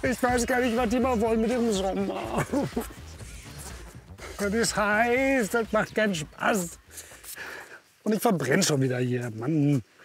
Ich weiß gar nicht, was die mal wollen mit dem Sommer. Das ist heiß, das macht keinen Spaß. Und ich verbrenne schon wieder hier, Mann.